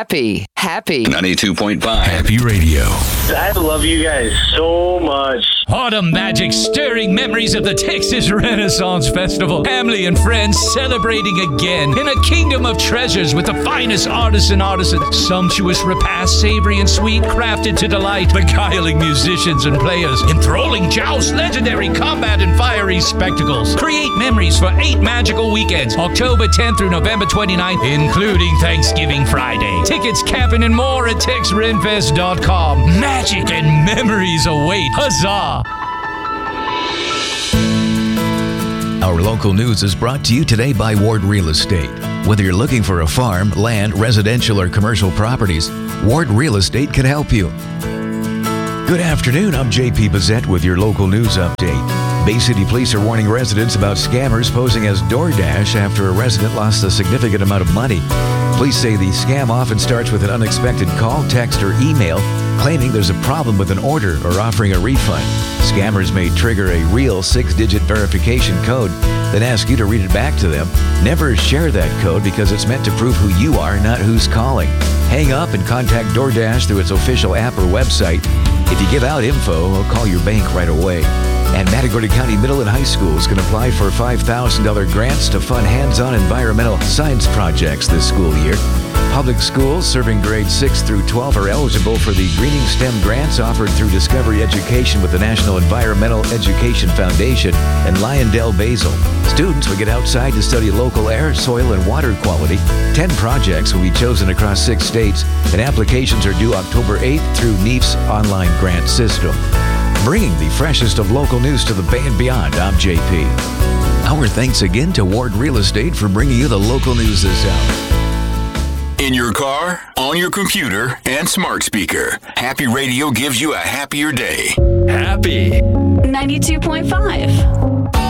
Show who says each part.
Speaker 1: Happy
Speaker 2: 92.5
Speaker 3: Happy Radio.
Speaker 4: I love you guys so much.
Speaker 5: Autumn magic, stirring memories of the Texas Renaissance Festival. Family and friends celebrating again in a kingdom of treasures with the finest artists and artisans. Sumptuous repast, savory and sweet, crafted to delight. Beguiling musicians and players. Enthralling jousts, legendary combat and fiery spectacles. Create memories for 8 magical weekends, October 10th through November 29th, including Thanksgiving Friday. Tickets, camping, and more at TexRenFest.com. Magic and memories await. Huzzah!
Speaker 3: Our local news is brought to you today by Ward Real Estate. Whether you're looking for a farm, land, residential, or commercial properties, Ward Real Estate can help you. Good afternoon, I'm JP Bazette with your local news update. Bay City Police are warning residents about scammers posing as DoorDash after a resident lost a significant amount of money. Police say the scam often starts with an unexpected call, text, or email claiming there's a problem with an order or offering a refund. Scammers may trigger a real 6-digit verification code, then ask you to read it back to them. Never share that code because it's meant to prove who you are, not who's calling. Hang up and contact DoorDash through its official app or website. If you give out info, we'll call your bank right away. And Matagorda County Middle and High Schools can apply for $5,000 grants to fund hands-on environmental science projects this school year. Public schools serving grades 6 through 12 are eligible for the Greening STEM grants offered through Discovery Education with the National Environmental Education Foundation and Lyondell Basel. Students will get outside to study local air, soil, and water quality. 10 projects will be chosen across 6 states, and applications are due October 8th through NEEF's online grant system. Bringing the freshest of local news to the Bay and beyond, I'm JP. Our thanks again to Ward Real Estate for bringing you the local news this hour.
Speaker 2: In your car, on your computer, and smart speaker, Happy Radio gives you a happier day.
Speaker 5: Happy
Speaker 6: 92.5.